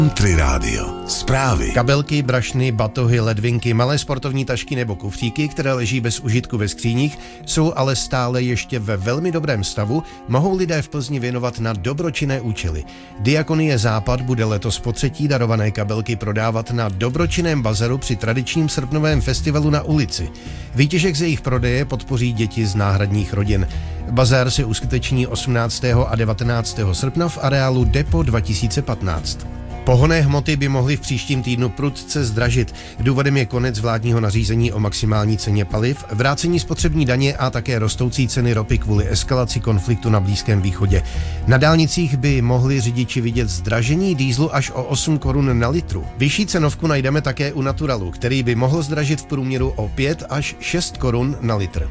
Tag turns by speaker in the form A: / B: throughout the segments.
A: Country Radio. Zprávy.
B: Kabelky, brašny, batohy, ledvinky, malé sportovní tašky nebo kufříky, které leží bez užitku ve skříních, jsou ale stále ještě ve velmi dobrém stavu, mohou lidé v Plzni věnovat na dobročinné účely. Diakonie Západ bude letos potřetí darované kabelky prodávat na dobročinném bazaru při tradičním srpnovém festivalu na ulici. Výtěžek z jejich prodeje podpoří děti z náhradních rodin. Bazar se uskuteční 18. a 19. srpna v areálu Depo 2015. Pohonné hmoty by mohly v příštím týdnu prudce zdražit. Důvodem je konec vládního nařízení o maximální ceně paliv, vrácení spotřební daně a také rostoucí ceny ropy kvůli eskalaci konfliktu na Blízkém východě. Na dálnicích by mohli řidiči vidět zdražení dýzlu až o 8 korun na litru. Vyšší cenovku najdeme také u Naturalu, který by mohl zdražit v průměru o 5 až 6 korun na litr.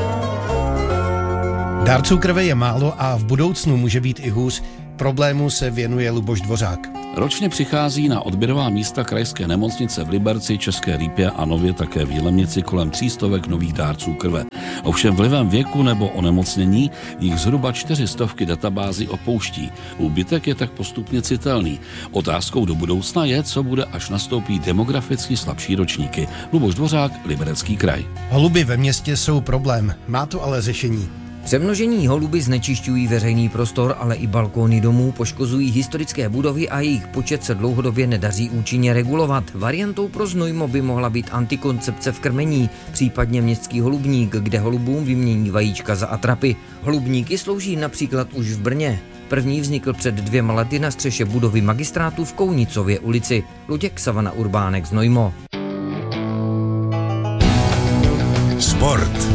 B: Dárců krve je málo a v budoucnu může být i hůř. Problému se věnuje Luboš Dvořák.
C: Ročně přichází na odběrová místa krajské nemocnice v Liberci, České Lípě a nově také v Jilemnici kolem 300 nových dárců krve. Ovšem vlivem věku nebo onemocnění jich zhruba 400 databázi opouští. Úbytek je tak postupně citelný. Otázkou do budoucna je, co bude, až nastoupí demograficky slabší ročníky. Luboš Dvořák, Liberecký kraj.
B: Holuby ve městě jsou problém, má to ale řešení.
D: Přemnožení holuby znečišťují veřejný prostor, ale i balkóny domů, poškozují historické budovy a jejich počet se dlouhodobě nedaří účinně regulovat. Variantou pro Znojmo by mohla být antikoncepce v krmení, případně městský holubník, kde holubům vymění vajíčka za atrapy. Holubníky slouží například už v Brně. První vznikl před 2 lety na střeše budovy magistrátu v Kounicově ulici. Luděk Savana Urbánek, Znojmo.
A: Sport.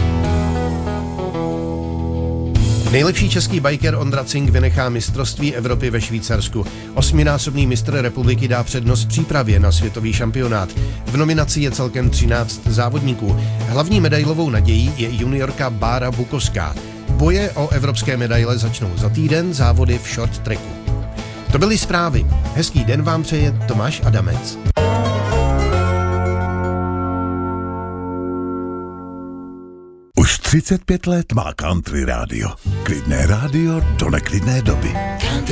B: Nejlepší český biker Ondra Cink vynechá mistrovství Evropy ve Švýcarsku. 8násobný mistr republiky dá přednost přípravě na světový šampionát. V nominaci je celkem 13 závodníků. Hlavní medailovou nadějí je juniorka Bára Bukovská. Boje o evropské medaile začnou za týden, závody v short tracku. To byly zprávy. Hezký den vám přeje Tomáš Adamec.
A: Už 35 let má Country Radio. Klidné rádio do neklidné doby.